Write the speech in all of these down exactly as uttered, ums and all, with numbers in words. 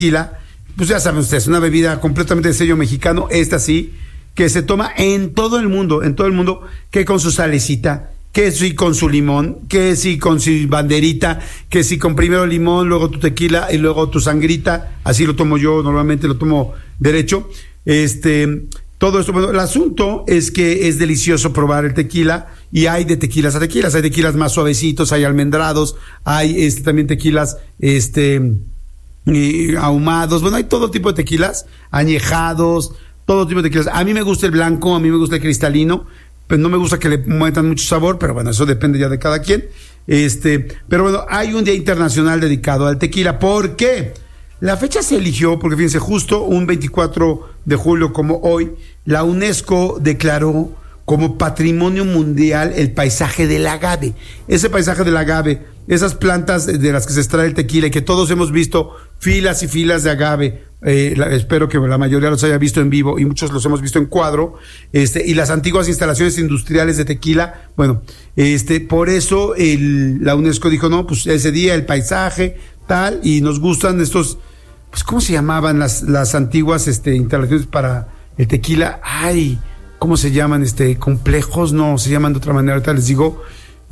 tequila, pues ya saben ustedes, una bebida completamente de sello mexicano, esta sí, que se toma en todo el mundo, en todo el mundo, que con su salecita, que sí con su limón, que sí con su banderita, que sí con primero limón, luego tu tequila y luego tu sangrita, así lo tomo yo, normalmente lo tomo derecho. Este, todo esto, bueno, el asunto es que es delicioso probar el tequila y hay de tequilas a tequilas, hay tequilas más suavecitos, hay almendrados, hay este también tequilas, este, y ahumados, bueno, hay todo tipo de tequilas, añejados, todo tipo de tequilas. A mí me gusta el blanco, a mí me gusta el cristalino, pues no me gusta que le metan mucho sabor, pero bueno, eso depende ya de cada quien. Este, pero bueno, hay un día internacional dedicado al tequila. ¿Por qué? La fecha se eligió porque, fíjense, justo un veinticuatro de julio como hoy, la UNESCO declaró como patrimonio mundial el paisaje del agave. Ese paisaje del agave, esas plantas de las que se extrae el tequila y que todos hemos visto filas y filas de agave, eh, la, espero que la mayoría los haya visto en vivo y muchos los hemos visto en cuadro, este, y las antiguas instalaciones industriales de tequila, bueno, este, por eso el, la UNESCO dijo, no, pues ese día el paisaje, tal, y nos gustan estos, pues, ¿cómo se llamaban las, las antiguas este, instalaciones para el tequila? Ay, ¿cómo se llaman? Este, complejos, no, se llaman de otra manera, ahorita les digo,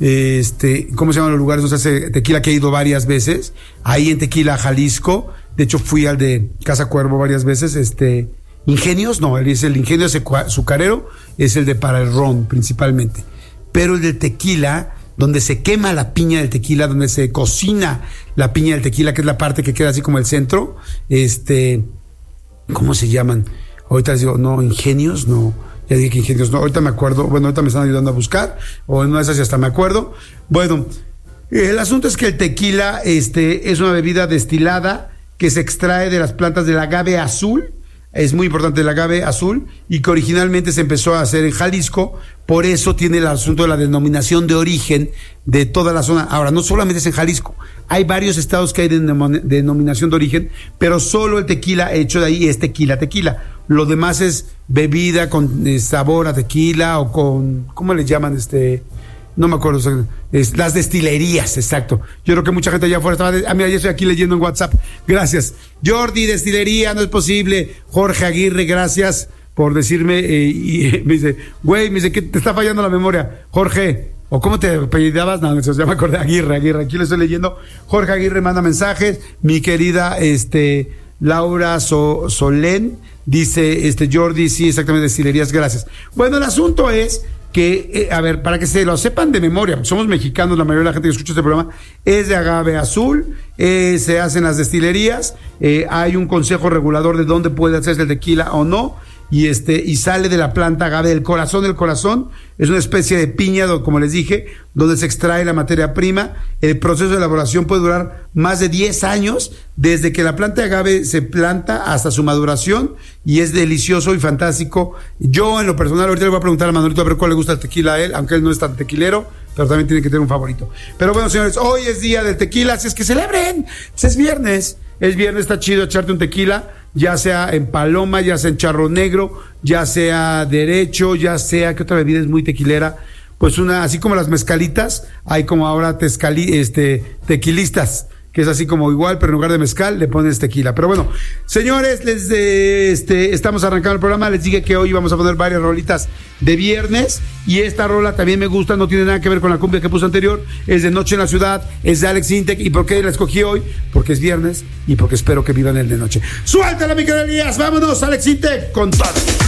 este, ¿cómo se llaman los lugares donde se hace tequila? Que he ido varias veces, ahí en Tequila, Jalisco, de hecho fui al de Casa Cuervo varias veces, este, Ingenios, no, es el Ingenio Azucarero, es el de para el ron principalmente, pero el de tequila, donde se quema la piña del tequila, donde se cocina la piña del tequila, que es la parte que queda así como el centro, este, ¿cómo se llaman? Ahorita les digo, no, Ingenios, no, ya dije que Ingenios, no, ahorita me acuerdo, bueno, ahorita me están ayudando a buscar, o en una de esas hasta me acuerdo. Bueno, el asunto es que el tequila, este, es una bebida destilada que se extrae de las plantas del agave azul, es muy importante el agave azul, y que originalmente se empezó a hacer en Jalisco, por eso tiene el asunto de la denominación de origen de toda la zona. Ahora, no solamente es en Jalisco, hay varios estados que hay de denominación de origen, pero solo el tequila hecho de ahí es tequila, tequila. Lo demás es bebida con eh, sabor a tequila o con, ¿cómo le llaman? Este, no me acuerdo, o sea, es, las destilerías, exacto. Yo creo que mucha gente allá afuera estaba, de, ah, mira, yo estoy aquí leyendo en WhatsApp, gracias. Jordi, destilería, no es posible. Jorge Aguirre, gracias por decirme, eh, y eh, me dice, güey, me dice que te está fallando la memoria. Jorge, ¿o cómo te apellidabas? No, ya me acordé, Aguirre, Aguirre, aquí lo estoy leyendo. Jorge Aguirre manda mensajes, mi querida, este, Laura so, Solén, dice, este, Jordi, sí, exactamente, destilerías, gracias. Bueno, el asunto es que, eh, a ver, para que se lo sepan de memoria, somos mexicanos, la mayoría de la gente que escucha este programa es de agave azul, eh, se hacen las destilerías, eh, hay un consejo regulador de dónde puede hacerse el tequila o no, y este, y sale de la planta agave del corazón del corazón, es una especie de piña, como les dije, donde se extrae la materia prima. El proceso de elaboración puede durar más de diez años, desde que la planta de agave se planta hasta su maduración, y es delicioso y fantástico. Yo, en lo personal, ahorita le voy a preguntar a Manolito a ver cuál le gusta el tequila a él, aunque él no es tan tequilero, pero también tiene que tener un favorito. Pero bueno, señores, hoy es día del tequila, así es que celebren, pues es viernes, es viernes, está chido echarte un tequila, ya sea en paloma, ya sea en charro negro, ya sea derecho, ya sea, ¿qué otra bebida es muy tequilera? Pues una, así como las mezcalitas, hay como ahora tezcali, este, tequilistas, que es así como igual, pero en lugar de mezcal le pones tequila. Pero bueno, señores, les eh, este, estamos arrancando el programa. Les dije que hoy vamos a poner varias rolitas de viernes, y esta rola también me gusta, no tiene nada que ver con la cumbia que puse anterior, es de Noche en la Ciudad, es de Alex Intec. ¿Y por qué la escogí hoy? Porque es viernes y porque espero que vivan el de noche. ¡Suéltala, mi querido Elías! ¡Vámonos, Alex Intec, con todo!